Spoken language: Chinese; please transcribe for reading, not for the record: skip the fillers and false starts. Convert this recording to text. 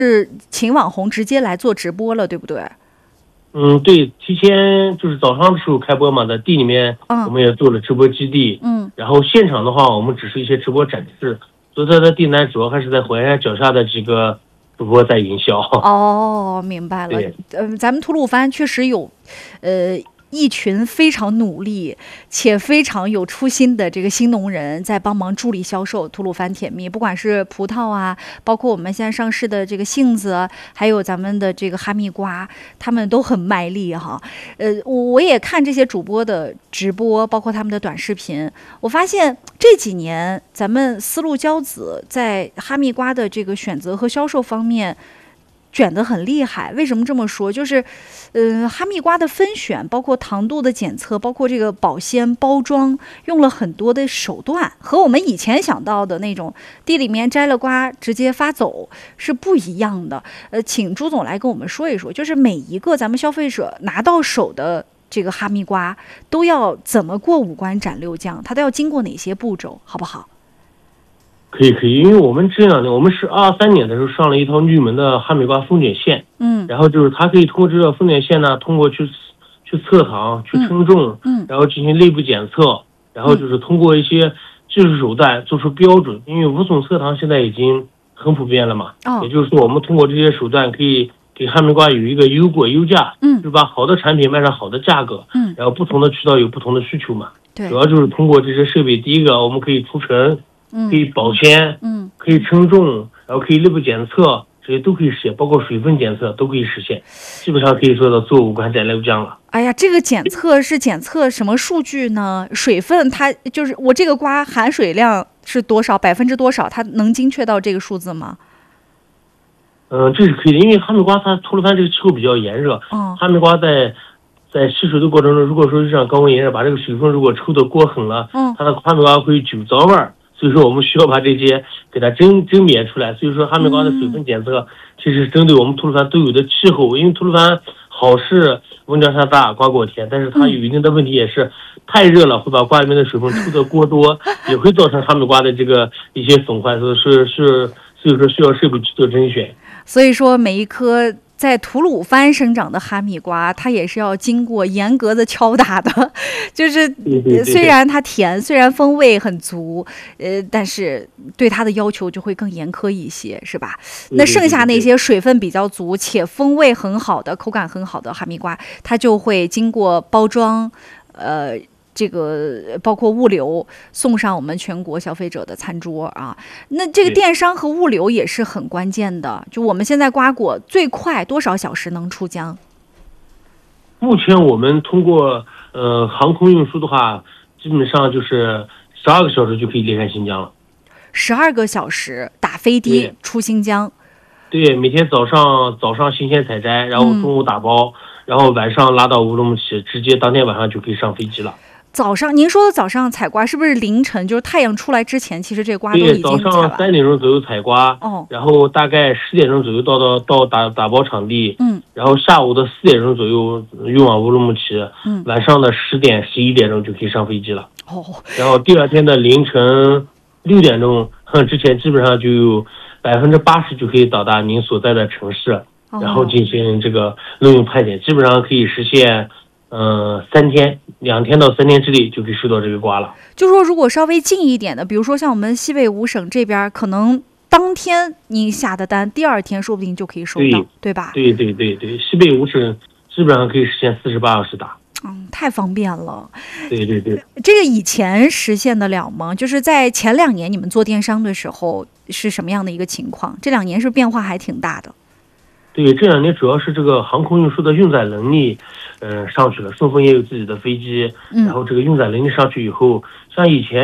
是请网红直接来做直播了，对不对？ 对，提前就是早上的时候开播嘛，在地里面我们也做了直播基地。然后现场的话，我们只是一些直播展示。所以在地南主要还是在淮山脚下的几个主播在营销。 哦，明白了。咱们吐鲁番确实有，一群非常努力且非常有初心的这个新农人在帮忙助力销售吐鲁番甜蜜，不管是葡萄啊，包括我们现在上市的这个杏子，还有咱们的这个哈密瓜，他们都很卖力哈。我也看这些主播的直播，包括他们的短视频，我发现这几年咱们丝路骄子在哈密瓜的这个选择和销售方面卷得很厉害。为什么这么说？就是，哈密瓜的分选，包括糖度的检测，包括这个保鲜包装，用了很多的手段，和我们以前想到的那种地里面摘了瓜直接发走是不一样的。请朱总来跟我们说一说，就是每一个咱们消费者拿到手的这个哈密瓜都要怎么过五关斩六将，它都要经过哪些步骤，好不好？ 可以，因为我们这两年，我们是23年的时候上了一套绿门的哈密瓜封检线，然后就是它可以通过这个封检线呢，通过去测糖、去称重，然后进行内部检测，然后就是通过一些技术手段做出标准。因为无损测糖现在已经很普遍了嘛，也就是说我们通过这些手段可以给哈密瓜有一个优果优价，就是把好的产品卖上好的价格，然后不同的渠道有不同的需求嘛，主要就是通过这些设备，第一个我们可以除尘。可以保鲜，可以称重，然后可以内部检测，这些都可以实现，包括水分检测都可以实现，基本上可以说到做五关斩六将了。 哎呀，这个检测是检测什么数据呢？水分它就是我这个瓜含水量是多少%多少，它能精确到这个数字吗？ 这是可以的，因为哈密瓜它吐鲁番这个气候比较炎热，哈密瓜在吸水的过程中，如果说日照高温炎热，把这个水分如果抽得过狠了，它的哈密瓜会酒糟味儿。所以说我们需要把这些给它蒸灭出来。所以说哈密瓜的水分检测其实针对我们吐鲁番都有的气候，因为吐鲁番好是温江山大瓜果甜，但是它有一定的问题，也是太热了会把瓜里面的水分抽得过多，也会造成哈密瓜的这个一些损坏，所以说需要设备去做甄选。 所以说每一颗在吐鲁番生长的哈密瓜，它也是要经过严格的敲打的，就是虽然它甜，虽然风味很足，但是对它的要求就会更严苛一些，是吧？那剩下那些水分比较足且风味很好的、口感很好的哈密瓜，它就会经过包装，这个包括物流送上我们全国消费者的餐桌啊。那这个电商和物流也是很关键的。就我们现在瓜果最快多少小时能出江？ 目前我们通过航空运输的话，基本上就是12个小时就可以离开新疆了。 12个小时打飞机出新疆。 对，每天早上新鲜采摘，然后中午打包，然后晚上拉到乌鲁木齐，直接当天晚上就可以上飞机了。 早上，您说的早上采瓜是不是凌晨？就是太阳出来之前，其实这瓜都已经采完。 对，早上3点钟左右采瓜，然后大概10点钟左右到打包场地，然后下午的4点钟左右运往乌鲁木齐，晚上的10点、11点钟就可以上飞机了。然后第二天的凌晨6点钟之前，基本上就有80%就可以到达您所在的城市，然后进行这个农用派遣，基本上可以实现。2天到3天之内就可以收到这个瓜了。 就说如果稍微近一点的，比如说像我们西北5省这边，可能当天您下的单，第二天说不定就可以收到，对吧？ 对，西北5省基本上可以实现48小时打。 太方便了。 对。 这个以前实现得了吗？就是在前2年你们做电商的时候是什么样的一个情况？这2年是变化还挺大的。 对，这2年主要是这个航空运输的运载能力，上去了。顺丰也有自己的飞机，然后这个运载能力上去以后，像以前。